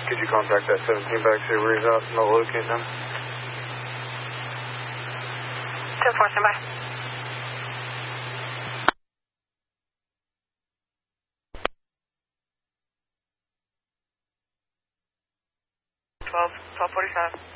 Could you contact that 17 back, see where he's at, and I'll locate him? 10-4, stand by. Twelve 45.